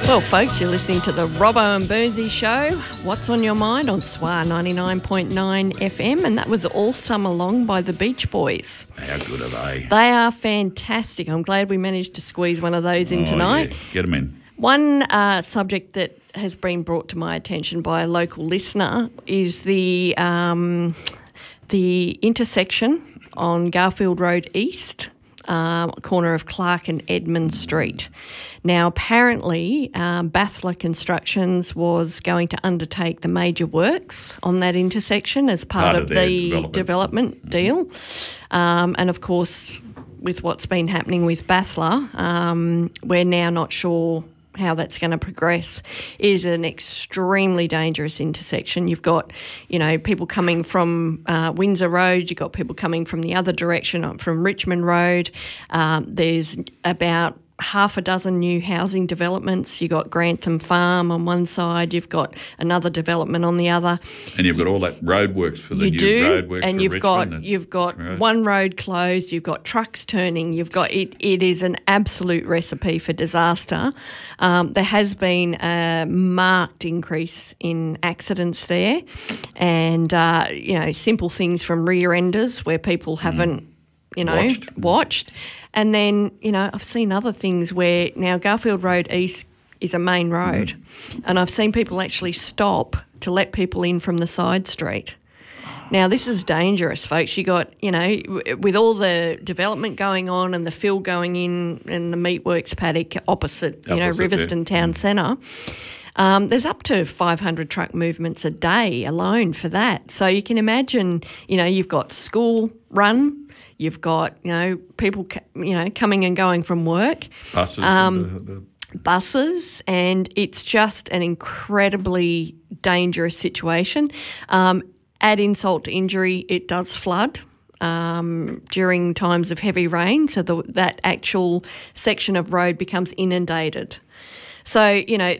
Well, folks, you're listening to the Robbo and Bernsey Show. What's on your mind on SWAR 99.9 FM? And that was All Summer Long by the Beach Boys. How good are they? They are fantastic. I'm glad we managed to squeeze one of those in tonight. Yeah. Get them in. One subject that has been brought to my attention by a local listener is the intersection on Garfield Road East, corner of Clark and Edmund Street. Now, apparently, Bathler Constructions was going to undertake the major works on that intersection as part of the development deal. And, of course, with what's been happening with Bathler, we're now not sure how that's going to progress. It is an extremely dangerous intersection. You've got, people coming from Windsor Road. You've got people coming from the other direction, from Richmond Road. There's about half a dozen new housing developments. You've got Grantham Farm on one side. You've got another development on the other. And you've got all that roadworks for the new roadworks and for you've got one road closed. You've got trucks turning. You've got it. It is an absolute recipe for disaster. There has been a marked increase in accidents there, and simple things from rear enders where people haven't watched. And then, I've seen other things where now Garfield Road East is a main road, and I've seen people actually stop to let people in from the side street. Now, this is dangerous, folks. You got, with all the development going on and the fill going in and the meatworks paddock opposite Riverstone Town Centre, there's up to 500 truck movements a day alone for that. So you can imagine, you've got school run. You've got, people, coming and going from work. Buses, and it's just an incredibly dangerous situation. Add insult to injury, it does flood during times of heavy rain, so that actual section of road becomes inundated. So,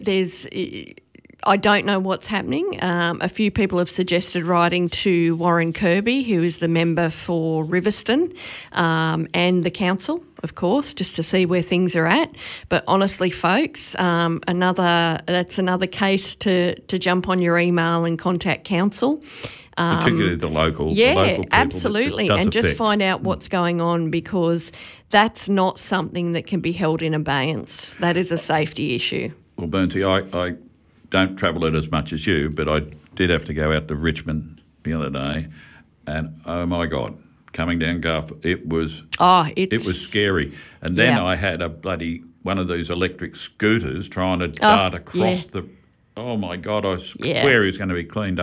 I don't know what's happening. A few people have suggested writing to Warren Kirby, who is the member for Riverstone, and the council, of course, just to see where things are at. But honestly, folks, that's another case to jump on your email and contact council. Particularly the local people absolutely, and just find out what's going on, because that's not something that can be held in abeyance. That is a safety issue. Well, Bernsey, I don't travel it as much as you, but I did have to go out to Richmond the other day, and oh my God, coming down Garfield, it was scary. And then I had a bloody one of these electric scooters trying to dart across the. Oh my God, I swear he was going to be cleaned up.